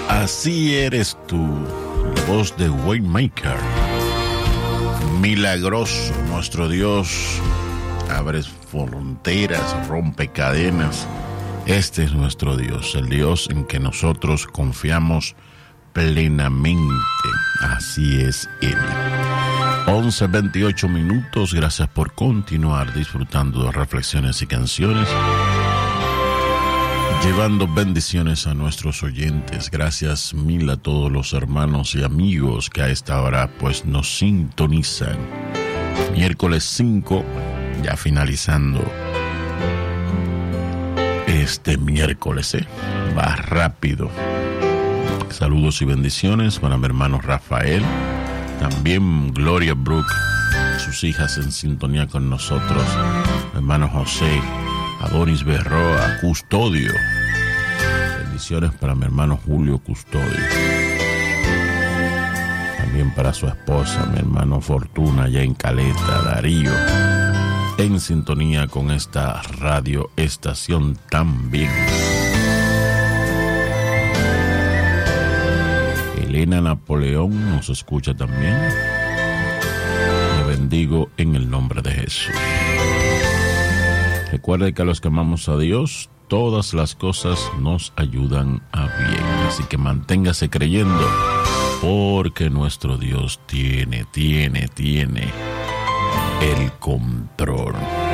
Así eres tú, la voz de Waymaker. Milagroso, nuestro Dios. Abres fronteras, rompe cadenas. Este es nuestro Dios, el Dios en que nosotros confiamos plenamente. Así es Él. 11:28 minutos. Gracias por continuar disfrutando de reflexiones y canciones, llevando bendiciones a nuestros oyentes. Gracias mil a todos los hermanos y amigos que a esta hora pues nos sintonizan. Miércoles 5, ya finalizando este miércoles, va rápido. Saludos y bendiciones para mi hermano Rafael, también Gloria Brooke, sus hijas en sintonía con nosotros, mi hermano José, Adonis Berroa, Custodio. Bendiciones para mi hermano Julio Custodio. También para su esposa, mi hermano Fortuna, allá en Caleta, Darío, en sintonía con esta radio estación también. Elena Napoleón nos escucha también. Le bendigo en el nombre de Jesús. Recuerde que a los que amamos a Dios, todas las cosas nos ayudan a bien. Así que manténgase creyendo, porque nuestro Dios tiene el control.